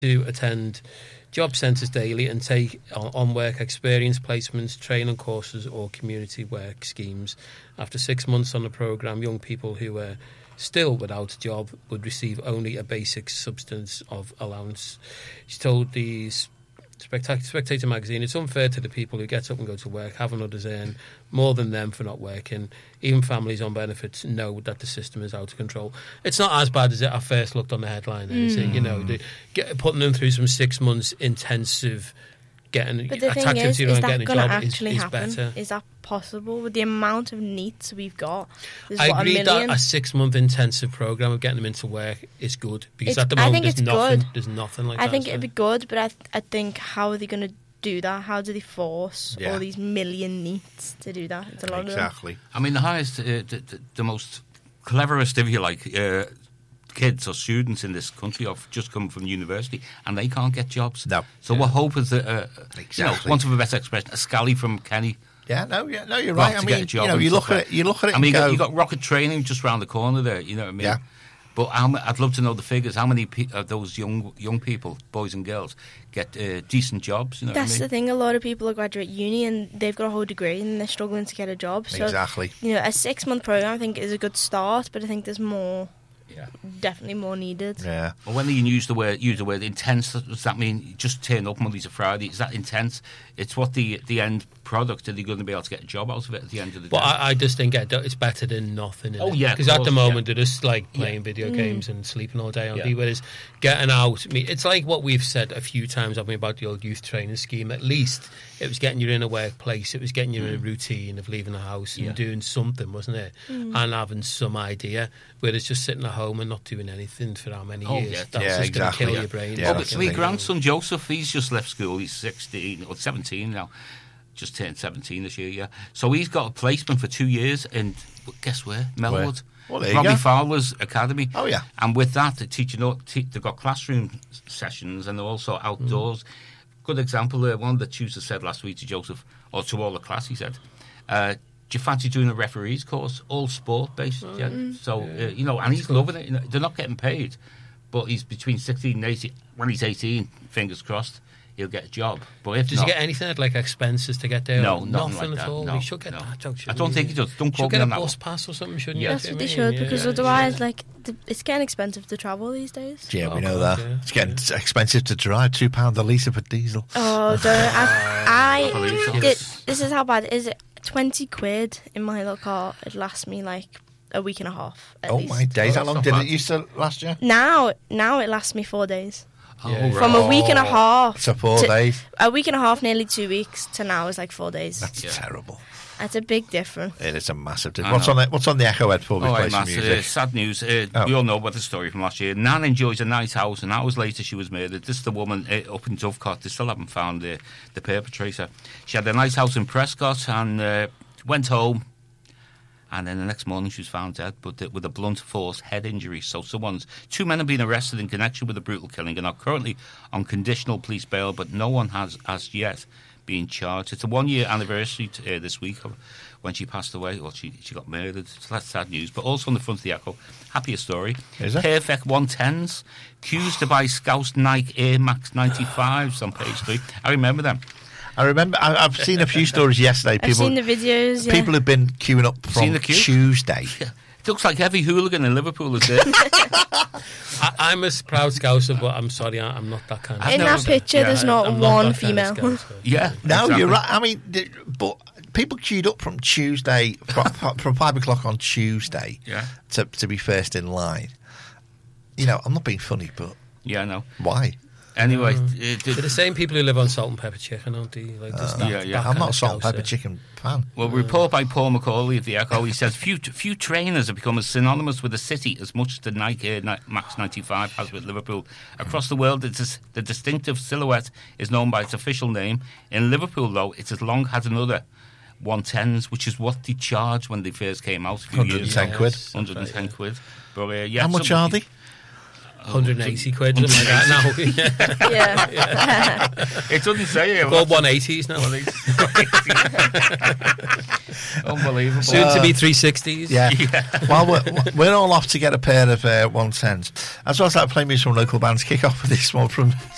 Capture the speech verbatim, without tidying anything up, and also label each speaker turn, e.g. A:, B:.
A: to attend job centres daily and take on work experience placements, training courses or community work schemes. After six months on the programme, young people who were still without a job would receive only a basic substance of allowance. She told the Spectac- Spectator magazine, it's unfair to the people who get up and go to work, having others earn more than them for not working. Even families on benefits know that the system is out of control. It's not as bad as it at first looked on the headline, mm. is it? You know, the, get, putting them through some six months intensive getting
B: but the thing is, is that going to actually is, is happen? Better. Is that possible with the amount of needs we've got?
A: I agree that a six-month intensive programme of getting them into work is good because
B: it's,
A: at the moment
B: I think
A: there's
B: it's
A: nothing.
B: Good.
A: There's nothing like
B: I
A: that.
B: I think it'd be good, but I, th- I think how are they going to do that? How do they force
C: yeah.
B: all these million needs to do that? It's a lot
C: exactly.
B: of them.
D: I mean, the highest, uh, the, the, the most cleverest, if you like. Uh, kids or students in this country have just come from university and they can't get jobs.
C: No.
D: So
C: yeah.
D: what hope is that, uh,
C: exactly.
D: you know, want of a better expression, a scally from Kenny.
C: Yeah, no, yeah, no, you're right. I mean, you know, you look at it, you look at it.
D: I mean,
C: and
D: you,
C: go,
D: got, you got rocket training just round the corner there. You know what I mean?
C: Yeah.
D: But how, I'd love to know the figures. How many pe- of those young young people, boys and girls, get uh, decent jobs? You know
B: That's
D: what I mean?
B: the thing. A lot of people are graduate uni and they've got a whole degree and they're struggling to get a job. So,
C: exactly.
B: You know, a six month program I think is a good start, but I think there's more.
D: Yeah.
B: Definitely more needed.
C: Yeah.
D: Well, when you use the word use the word intense, does that mean you just turn up Monday to Friday? Is that intense? It's what the the end product. Are they going to be able to get a job out of it at the end of the
A: but
D: day?
A: But I, I just think it's better than nothing.
D: Oh, yeah.
A: Because at the moment
D: yeah.
A: they're just like playing
D: yeah.
A: video
B: mm.
A: games and sleeping all day on
D: yeah.
A: T V. Whereas getting out, I mean, it's like what we've said a few times, I mean, about the old youth training scheme. At least it was getting you in a workplace, it was getting you mm. in a routine of leaving the house and yeah. doing something, wasn't it?
B: Mm.
A: And having some idea. Whereas just sitting at home and not doing anything for how many
D: oh,
A: years,
D: yeah.
A: that's
C: yeah,
A: just
C: exactly.
A: going to kill
C: yeah.
A: your brain.
C: Yeah,
D: oh, but my grandson Joseph, he's just left school. He's sixteen or seventeen now. Just turned seventeen this year, yeah. So he's got a placement for two years in, guess where? Melwood.
C: Well, there you
D: Robbie
C: go.
D: Fowler's Academy.
C: Oh, yeah.
D: And with that, they're teaching, they've got classroom sessions and they're also outdoors. Mm. Good example, uh, one of the tutors said last week to Joseph, or to all the class, he said, uh, do you fancy doing a referee's course? All sport-based, mm. yeah. So, yeah. Uh, you know, and he's loving it. You know, they're not getting paid, but he's between sixteen and eighteen. When he's eighteen, fingers crossed, he'll get a job. But if
A: does
D: not,
A: he get anything like expenses to get there?
D: No,
A: nothing
D: like
A: at
D: that.
A: all.
D: No,
A: he should get
D: no.
A: that. Don't
D: I don't
A: he?
D: think he does. Don't quote
A: get
D: me on
A: a
D: that
A: bus
D: one.
A: pass or something, shouldn't
D: yeah.
A: you?
B: That's what they
A: mean?
B: should
A: yeah,
B: because
A: yeah,
B: otherwise,
A: yeah.
B: like, the, it's getting expensive to travel these days.
C: Yeah,
A: oh,
C: we know
A: God,
C: that.
A: Yeah.
C: It's getting yeah. expensive to drive. Two pound a litre for diesel.
B: Oh, don't I? I did,
D: yes.
B: this is how bad is it? Twenty quid in my little car. It lasts me like a week and a half. At
C: oh
B: least.
C: my days! How
D: Oh,
C: long
D: that's
C: did
D: not
C: it
D: bad.
C: used to last you?
B: Now, now it lasts me four days.
D: Oh,
A: Yeah.
D: right.
B: From a week and a half
C: to four
B: to,
C: days.
B: A week and a half, nearly two weeks, to now is like four days.
C: That's
D: Yeah.
C: terrible.
B: That's a big difference.
C: It is a massive
D: I
C: difference. What's
D: know.
C: on the What's on the Echo Ed before we
D: All
C: play
D: right,
C: some
D: Master,
C: music?
D: uh, sad news. Uh,
C: Oh.
D: We all know about the story from last year. Nan enjoys a nice house, and hours later she was murdered. This is the woman uh, up in Dovecot. They still haven't found uh, the perpetrator. She had a nice house in Prescott and uh, went home. And then the next morning she was found dead, but with a blunt force head injury. So someone's two men have been arrested in connection with the brutal killing and are currently on conditional police bail, but no one has as yet been charged. It's a one-year anniversary to, uh, this week of when she passed away, or she she got murdered. So that's sad news. But also on the front of the Echo, happier story.
C: Is it?
D: Perfect one tens, accused to buy Scouse Nike Air Max ninety-fives on page three. I remember them.
C: I remember. I, I've seen a few stories yesterday.
B: I've
C: People,
B: seen the videos. Yeah.
C: people have been queuing up
D: Seen
C: from
D: the queue?
C: Tuesday.
D: It looks like every hooligan in Liverpool is there.
A: I, I'm a proud Scouser, but I'm sorry, I, I'm not that kind of
D: I've
B: In
D: never
B: that
D: seen-
B: picture,
D: yeah,
B: there's not
A: I'm
B: one
A: that kind
B: female.
A: of Scouser.
D: Yeah.
C: No,
D: exactly.
C: you're right. I mean, th- but people queued up from Tuesday, from, from five o'clock on Tuesday,
D: Yeah.
C: to to be first in line. You know, I'm not being funny, but
D: Yeah, I know.
C: why?
D: Anyway,
A: Um,
D: uh,
A: They're
D: the,
A: the same people who live on salt and pepper chicken, aren't they? Like, just that,
D: yeah, yeah.
A: that
C: I'm
A: kind
C: not a
A: of
C: salt and
A: Scouser.
C: pepper chicken fan.
D: well, report by Paul McCauley of the Echo. He says few few trainers have become as synonymous with the city as much as the Nike Air Ni- Max ninety-five has with Liverpool. Across the world, it's a, the distinctive silhouette is known by its official name. In Liverpool, though, it has long had another one tens, which is what they charged when they first came out a few
C: one hundred
D: years
C: ten
D: ago.
C: quid.
A: Yes,
D: one hundred ten
A: that's right,
D: quid. But, uh, yeah,
C: How much are
D: somebody-
C: they?
A: one hundred eighty quid, something like that now.
B: Yeah.
D: It doesn't say it.
A: Well, one eighties now.
D: Unbelievable.
A: Soon to be three sixties.
C: Yeah. Well, we're, we're all off to get a pair of uh, one tens. As well as that, play me some local bands. Kick off with this one from